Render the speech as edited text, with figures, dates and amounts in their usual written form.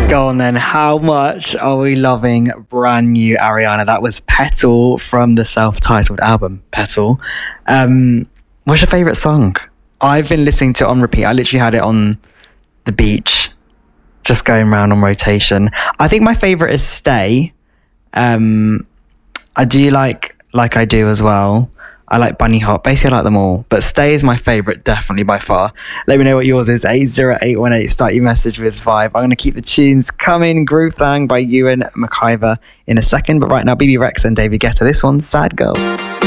Go on then. How much are we loving brand new Ariana? That was Petal from the self-titled album, Petal. What's your favourite song? I've been listening to it on repeat. I literally had it on the beach, just going around on rotation. I think my favourite is Stay. I do like I Do as well. I like Bunny Hop. Basically, I like them all. But Stay is my favourite, definitely by far. Let me know what yours is. 80818. Start your message with 5. I'm going to keep the tunes coming. Groove Thang by Ewan McIver in a second. But right now, BB Rex and David Guetta. This one's Sad Girls.